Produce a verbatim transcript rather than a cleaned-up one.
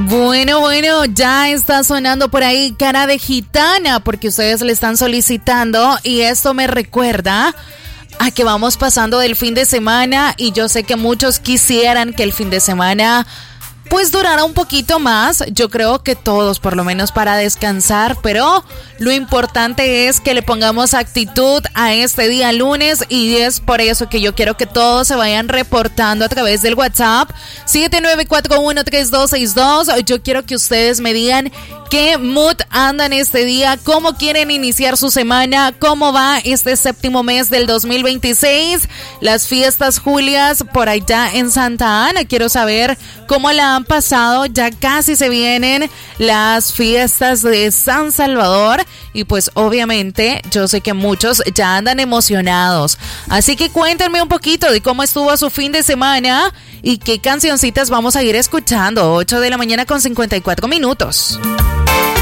Bueno, bueno, ya está sonando por ahí Cara de Gitana porque ustedes le están solicitando y esto me recuerda a que vamos pasando del fin de semana y yo sé que muchos quisieran que el fin de semana pues durara un poquito más, yo creo que todos por lo menos para descansar, pero lo importante es que le pongamos actitud a este día lunes y es por eso que yo quiero que todos se vayan reportando a través del WhatsApp siete nueve cuatro uno tres dos seis dos. Yo quiero que ustedes me digan qué mood andan este día, cómo quieren iniciar su semana, cómo va este séptimo mes del dos mil veintiséis, las fiestas Julias por allá en Santa Ana. Quiero saber cómo la han pasado, ya casi se vienen las fiestas de San Salvador y pues obviamente yo sé que muchos ya andan emocionados, así que cuéntenme un poquito de cómo estuvo su fin de semana y qué cancioncitas vamos a ir escuchando. Ocho de la mañana con cincuenta y cuatro minutos.